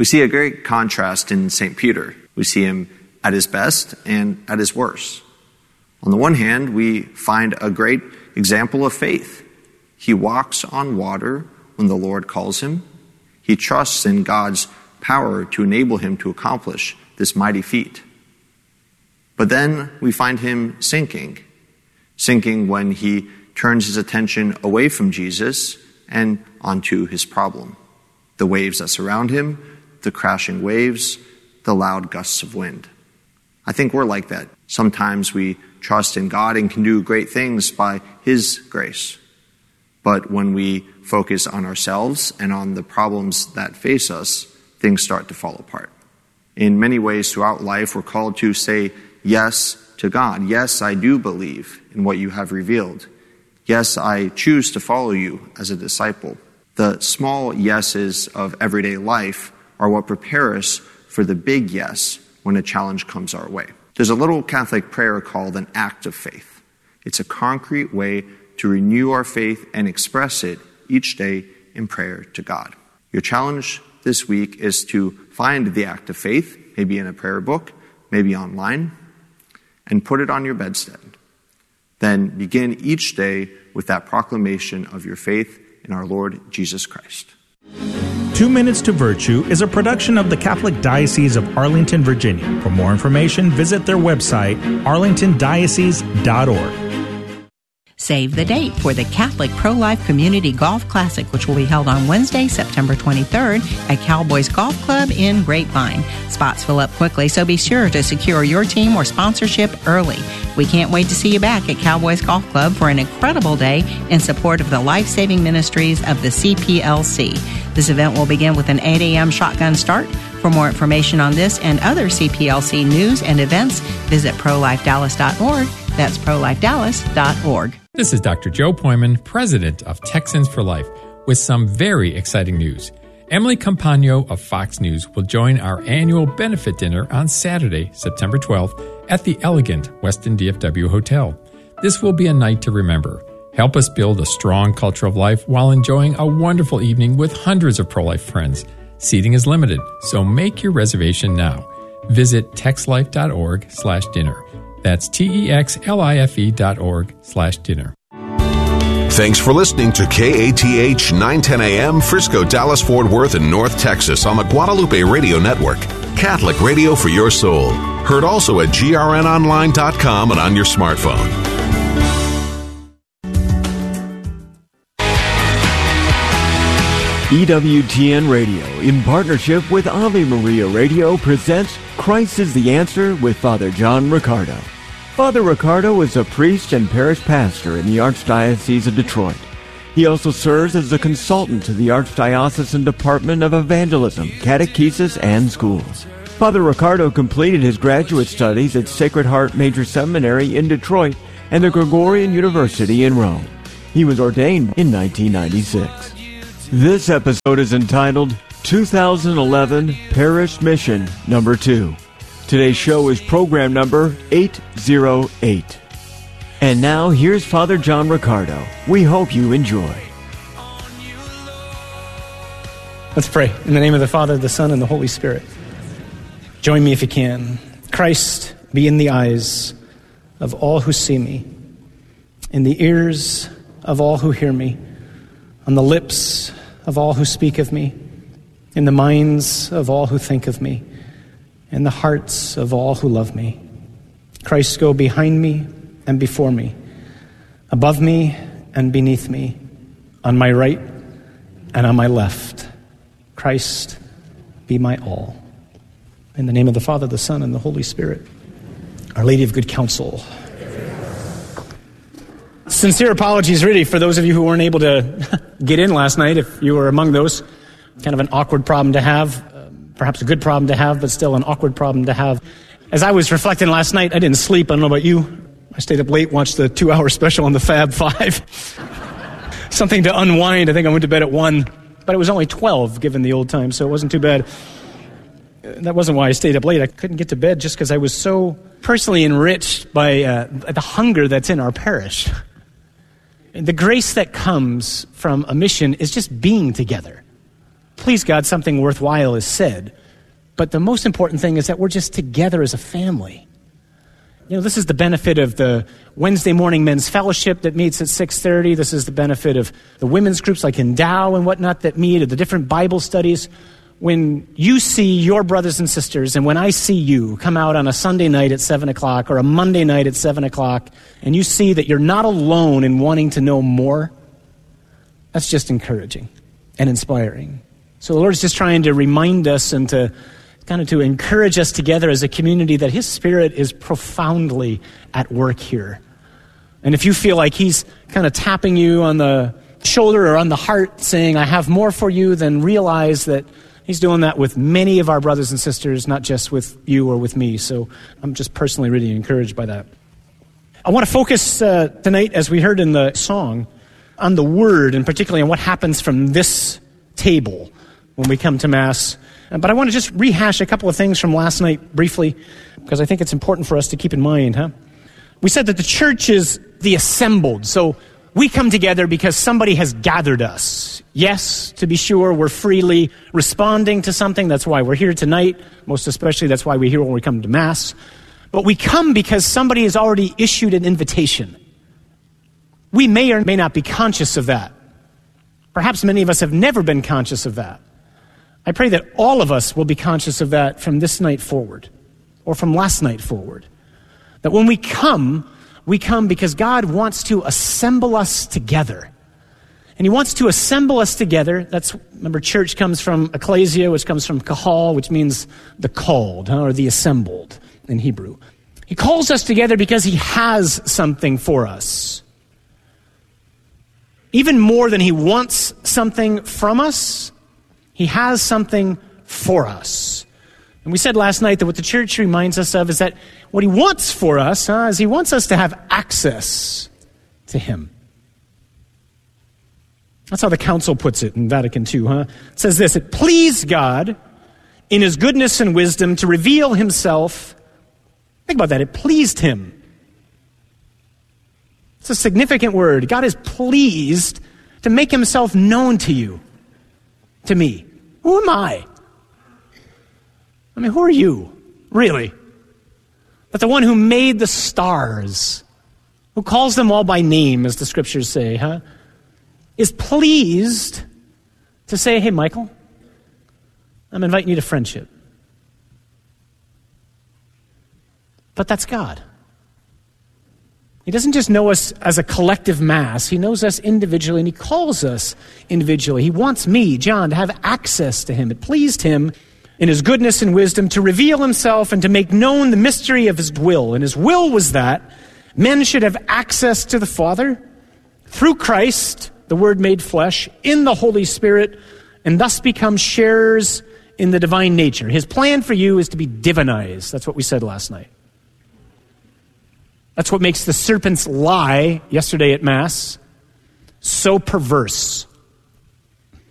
We see a great contrast in St. Peter. We see him at his best and at his worst. On the one hand, we find a great example of faith. He walks on water when the Lord calls him. He trusts in God's power to enable him to accomplish this mighty feat. But then we find him sinking when he turns his attention away from Jesus and onto his problem. The waves that surround him, the crashing waves, the loud gusts of wind. I think we're like that. Sometimes we trust in God and can do great things by his grace. But when we focus on ourselves and on the problems that face us, things start to fall apart. In many ways throughout life, we're called to say yes to God. Yes, I do believe in what you have revealed. Yes, I choose to follow you as a disciple. The small yeses of everyday life are what prepare us for the big yes when a challenge comes our way. There's a little Catholic prayer called an act of faith. It's a concrete way to renew our faith and express it each day in prayer to God. Your challenge this week is to find the act of faith, maybe in a prayer book, maybe online, and put it on your bedstead. Then begin each day with that proclamation of your faith in our Lord Jesus Christ. 2 Minutes to Virtue is a production of the Catholic Diocese of Arlington, Virginia. For more information, visit their website, arlingtondiocese.org. Save the date for the Catholic Pro-Life Community Golf Classic, which will be held on Wednesday, September 23rd at Cowboys Golf Club in Grapevine. Spots fill up quickly, so be sure to secure your team or sponsorship early. We can't wait to see you back at Cowboys Golf Club for an incredible day in support of the life-saving ministries of the CPLC. This event will begin with an 8 a.m. shotgun start. For more information on this and other CPLC news and events, visit prolifedallas.org. That's prolifedallas.org. This is Dr. Joe Poyman, president of Texans for Life, with some very exciting news. Emily Campagno of Fox News will join our annual benefit dinner on Saturday, September 12th at the elegant Westin DFW Hotel. This will be a night to remember. Help us build a strong culture of life while enjoying a wonderful evening with hundreds of pro-life friends. Seating is limited, so make your reservation now. Visit texlife.org/dinner. That's TEXLIFE.org/dinner. Thanks for listening to KATH 910 AM, Frisco, Dallas, Fort Worth, and North Texas on the Guadalupe Radio Network. Catholic radio for your soul. Heard also at grnonline.com and on your smartphone. EWTN Radio, in partnership with Ave Maria Radio, presents Christ is the Answer with Father John Riccardo. Father Riccardo is a priest and parish pastor in the Archdiocese of Detroit. He also serves as a consultant to the Archdiocesan Department of Evangelism, Catechesis, and Schools. Father Riccardo completed his graduate studies at Sacred Heart Major Seminary in Detroit and the Gregorian University in Rome. He was ordained in 1996. This episode is entitled 2011 Parish Mission Number 2. Today's show is program number 808. And now, here's Father John Riccardo. We hope you enjoy. Let's pray. In the name of the Father, the Son, and the Holy Spirit. Join me if you can. Christ be in the eyes of all who see me, in the ears of all who hear me, on the lips of all who speak of me, in the minds of all who think of me, in the hearts of all who love me. Christ, go behind me and before me, above me and beneath me, on my right and on my left. Christ, be my all. In the name of the Father, the Son, and the Holy Spirit. Our Lady of Good Counsel. Sincere apologies, really, for those of you who weren't able to get in last night, if you were among those. Kind of an awkward problem to have, perhaps a good problem to have, but still an awkward problem to have. As I was reflecting last night, I didn't sleep. I don't know about you. I stayed up late, watched the 2-hour special on the Fab Five. Something to unwind. I think I went to bed at 1, but it was only 12, given the old time, so it wasn't too bad. That wasn't why I stayed up late. I couldn't get to bed just because I was so personally enriched by the hunger that's in our parish. The grace that comes from a mission is just being together. please God, something worthwhile is said. But the most important thing is that we're just together as a family. You know, this is the benefit of the Wednesday morning men's fellowship that meets at 6:30. This is the benefit of the women's groups like Endow and whatnot that meet, or the different Bible studies. When you see your brothers and sisters, and when I see you come out on a Sunday night at 7 o'clock or a Monday night at 7 o'clock, and you see that you're not alone in wanting to know more, that's just encouraging and inspiring. So the Lord's just trying to remind us and to encourage us together as a community that His Spirit is profoundly at work here. And if you feel like He's kind of tapping you on the shoulder or on the heart saying, I have more for you, then realize that He's doing that with many of our brothers and sisters, not just with you or with me. So I'm just personally really encouraged by that. I want to focus tonight, as we heard in the song, on the Word, and particularly on what happens from this table when we come to Mass. But I want to just rehash a couple of things from last night briefly, because I think it's important for us to keep in mind. We said that the church is the assembled. So we come together because somebody has gathered us. Yes, to be sure, we're freely responding to something. That's why we're here tonight. Most especially, that's why we're here when we come to Mass. But we come because somebody has already issued an invitation. We may or may not be conscious of that. Perhaps many of us have never been conscious of that. I pray that all of us will be conscious of that from this night forward, or from last night forward. That when we come because God wants to assemble us together. And He wants to assemble us together. Remember, church comes from ecclesia, which comes from kahal, which means the called, or the assembled in Hebrew. He calls us together because He has something for us. Even more than He wants something from us, He has something for us. And we said last night that what the church reminds us of is that what He wants for us is He wants us to have access to Him. That's how the council puts it in Vatican II. It says this: it pleased God in His goodness and wisdom to reveal Himself. Think about that. It pleased Him. It's a significant word. God is pleased to make Himself known to you, to me. Who am I? I mean, who are you, really? But the one who made the stars, who calls them all by name, as the scriptures say, is pleased to say, hey, Michael, I'm inviting you to friendship. But that's God. He doesn't just know us as a collective mass. He knows us individually, and He calls us individually. He wants me, John, to have access to Him. It pleased Him in His goodness and wisdom to reveal Himself and to make known the mystery of His will. And His will was that men should have access to the Father through Christ, the Word made flesh, in the Holy Spirit, and thus become sharers in the divine nature. His plan for you is to be divinized. That's what we said last night. That's what makes the serpent's lie yesterday at Mass so perverse.